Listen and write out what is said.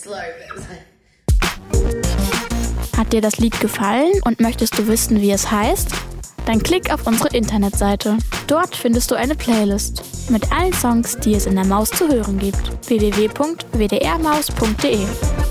Hat dir das Lied gefallen und möchtest du wissen, wie es heißt? Dann klick auf unsere Internetseite. Dort findest du eine Playlist mit allen Songs, die es in der Maus zu hören gibt. www.wdrmaus.de